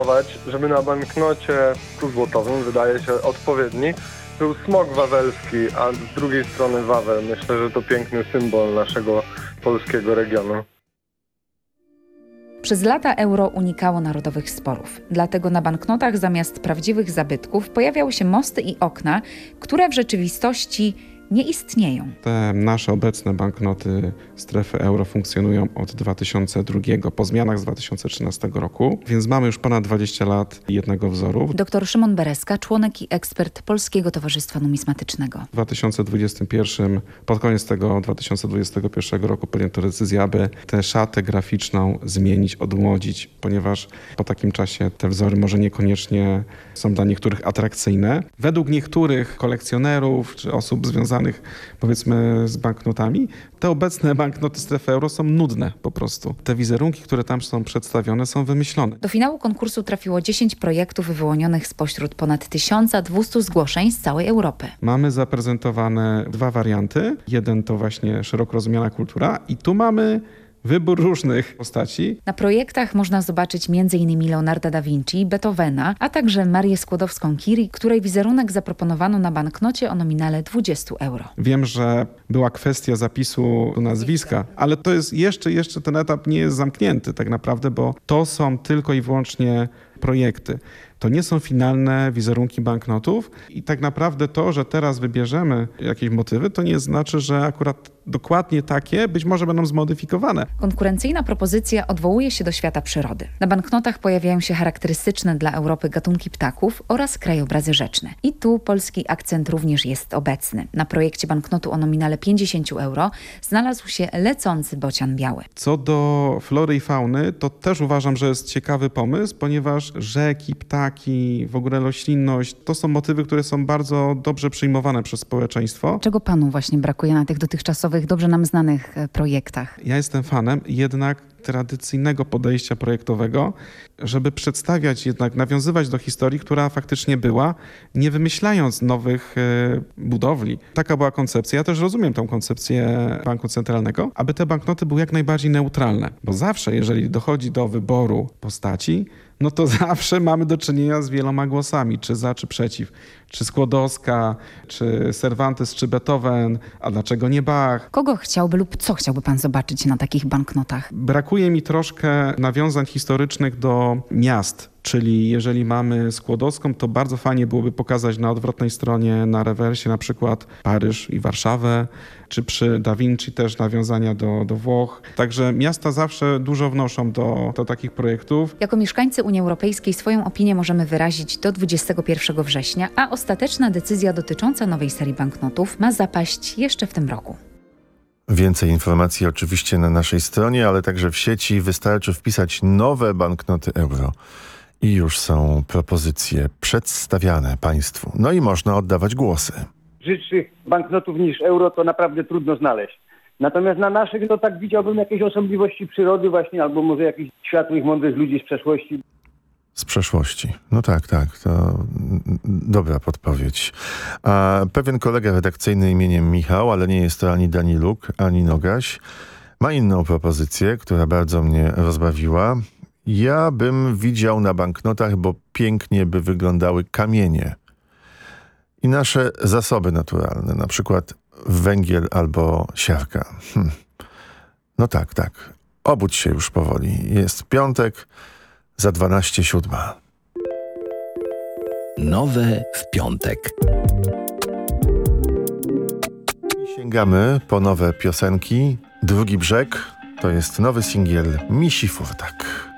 Żeby na banknocie 100-złotowym, wydaje się odpowiedni, był smok wawelski, a z drugiej strony Wawel. Myślę, że to piękny symbol naszego polskiego regionu. Przez lata euro unikało narodowych sporów. Dlatego na banknotach zamiast prawdziwych zabytków pojawiały się mosty i okna, które w rzeczywistości nie istnieją. Te nasze obecne banknoty strefy euro funkcjonują od 2002, po zmianach z 2013 roku, więc mamy już ponad 20 lat jednego wzoru. Dr Szymon Bereska, członek i ekspert Polskiego Towarzystwa Numizmatycznego. W 2021, pod koniec tego 2021 roku podjęto decyzję, aby tę szatę graficzną zmienić, odmłodzić, ponieważ po takim czasie te wzory może niekoniecznie są dla niektórych atrakcyjne. Według niektórych kolekcjonerów czy osób związanych powiedzmy z banknotami, te obecne banknoty strefy euro są nudne po prostu. Te wizerunki, które tam są przedstawione, są wymyślone. Do finału konkursu trafiło 10 projektów wyłonionych spośród ponad 1200 zgłoszeń z całej Europy. Mamy zaprezentowane 2 warianty. Jeden to właśnie szeroko rozumiana kultura i tu mamy wybór różnych postaci. Na projektach można zobaczyć m.in. Leonarda da Vinci, Beethovena, a także Marię Skłodowską-Curie, której wizerunek zaproponowano na banknocie o nominale 20 euro. Wiem, że była kwestia zapisu nazwiska, ale to jest jeszcze ten etap nie jest zamknięty tak naprawdę, bo to są tylko i wyłącznie projekty. To nie są finalne wizerunki banknotów i tak naprawdę to, że teraz wybierzemy jakieś motywy, to nie znaczy, że akurat dokładnie takie być może będą zmodyfikowane. Konkurencyjna propozycja odwołuje się do świata przyrody. Na banknotach pojawiają się charakterystyczne dla Europy gatunki ptaków oraz krajobrazy rzeczne. I tu polski akcent również jest obecny. Na projekcie banknotu o nominale 50 euro znalazł się lecący bocian biały. Co do flory i fauny, to też uważam, że jest ciekawy pomysł, ponieważ rzeki, ptaki, w ogóle roślinność, to są motywy, które są bardzo dobrze przyjmowane przez społeczeństwo. Czego panu właśnie brakuje na tych dotychczasowych, dobrze nam znanych projektach? Ja jestem fanem jednak tradycyjnego podejścia projektowego, żeby przedstawiać jednak, nawiązywać do historii, która faktycznie była, nie wymyślając nowych budowli. Taka była koncepcja. Ja też rozumiem tą koncepcję Banku Centralnego, aby te banknoty były jak najbardziej neutralne. Bo zawsze, jeżeli dochodzi do wyboru postaci, no to zawsze mamy do czynienia z wieloma głosami, czy za, czy przeciw. Czy Skłodowska, czy Cervantes, czy Beethoven, a dlaczego nie Bach? Kogo chciałby lub co chciałby pan zobaczyć na takich banknotach? Brakuje mi troszkę nawiązań historycznych do miast. Czyli jeżeli mamy Skłodowską, to bardzo fajnie byłoby pokazać na odwrotnej stronie, na rewersie na przykład Paryż i Warszawę, czy przy Da Vinci też nawiązania do Włoch. Także miasta zawsze dużo wnoszą do takich projektów. Jako mieszkańcy Unii Europejskiej swoją opinię możemy wyrazić do 21 września, a ostateczna decyzja dotycząca nowej serii banknotów ma zapaść jeszcze w tym roku. Więcej informacji oczywiście na naszej stronie, ale także w sieci. Wystarczy wpisać nowe banknoty euro i już są propozycje przedstawiane państwu. No i można oddawać głosy. Brzydszych banknotów niż euro to naprawdę trudno znaleźć. Natomiast na naszych, no tak widziałbym jakieś osobliwości przyrody właśnie, albo może jakichś światłych, mądrych ludzi z przeszłości. Z przeszłości. No tak, to dobra podpowiedź. A pewien kolega redakcyjny imieniem Michał, ale nie jest to ani Daniluk, ani Nogaś, ma inną propozycję, która bardzo mnie rozbawiła. Ja bym widział na banknotach, bo pięknie by wyglądały kamienie i nasze zasoby naturalne, na przykład węgiel albo siarka. No tak. Obudź się już powoli. Jest piątek, za 12:07. Nowe w piątek. I sięgamy po nowe piosenki. Drugi brzeg to jest nowy singiel Misi Furtak.